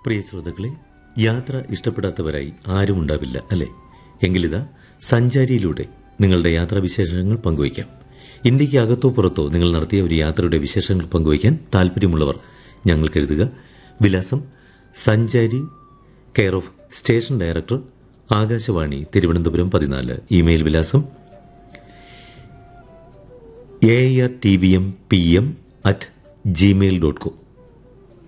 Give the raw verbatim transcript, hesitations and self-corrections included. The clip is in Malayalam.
പ്രിയ ശ്രോതാക്കളെ, യാത്ര ഇഷ്ടപ്പെടാത്തവരായി ആരും ഉണ്ടാവില്ല അല്ലേ? എങ്കിലിതാ സഞ്ചാരിയിലൂടെ നിങ്ങളുടെ യാത്രാവിശേഷങ്ങൾ പങ്കുവയ്ക്കാം. ഇന്ത്യക്ക് അകത്തോ പുറത്തോ നിങ്ങൾ നടത്തിയ ഒരു യാത്രയുടെ വിശേഷങ്ങൾ പങ്കുവയ്ക്കാൻ താൽപര്യമുള്ളവർ ഞങ്ങൾക്ക് എഴുതുക. വിലാസം: സഞ്ചാരി, care of station director, Akashvani, Thiruvananthapuram പതിനാല്. ഇമെയിൽ വിലാസം A R T V M P M at Gmail dot com.